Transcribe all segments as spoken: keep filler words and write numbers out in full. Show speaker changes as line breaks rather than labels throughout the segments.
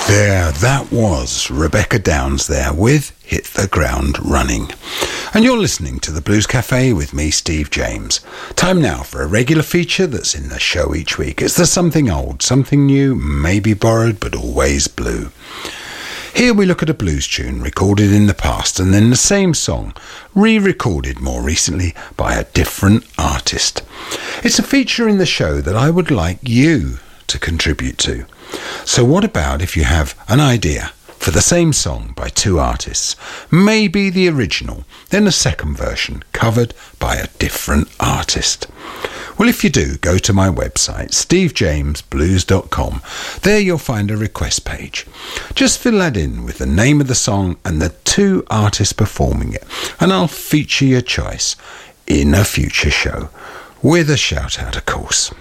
There, that was Rebecca Downs there with Hit the Ground Running. And you're listening to the Blues Cafe with me, Steve James. Time now for a regular feature that's in the show each week. It's the something old, something new, maybe borrowed, but always blue. Here we look at a blues tune recorded in the past and then the same song re-recorded more recently by a different artist. It's a feature in the show that I would like you to contribute to. So what about if you have an idea for the same song by two artists, maybe the original, then a second version covered by a different artist? Well, if you do, go to my website, steve james blues dot com. There you'll find a request page. Just fill that in with the name of the song and the two artists performing it, and I'll feature your choice in a future show, with a shout out, of course.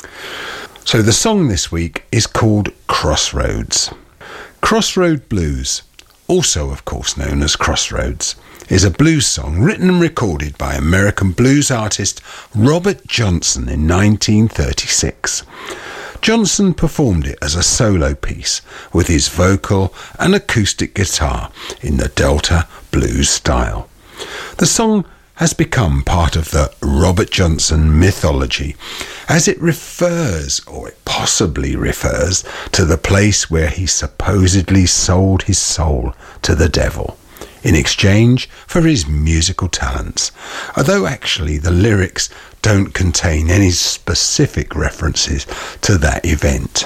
So the song this week is called Crossroads. Crossroad Blues, also of course known as Crossroads, is a blues song written and recorded by American blues artist Robert Johnson in nineteen thirty-six. Johnson performed it as a solo piece with his vocal and acoustic guitar in the Delta blues style. The song has become part of the Robert Johnson mythology, as it refers, or it possibly refers, to the place where he supposedly sold his soul to the devil in exchange for his musical talents, although actually the lyrics don't contain any specific references to that event.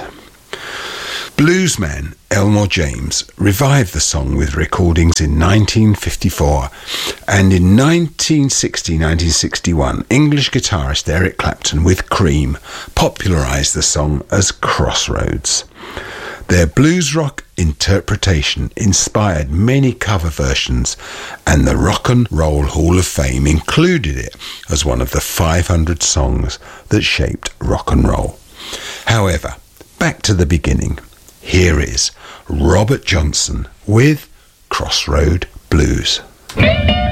Bluesman Elmore James revived the song with recordings in nineteen fifty-four, and in nineteen sixty to nineteen sixty-one, English guitarist Eric Clapton with Cream popularised the song as Crossroads. Their blues rock interpretation inspired many cover versions, and the Rock and Roll Hall of Fame included it as one of the five hundred songs that shaped rock and roll. However, back to the beginning. Here is Robert Johnson with Crossroad Blues.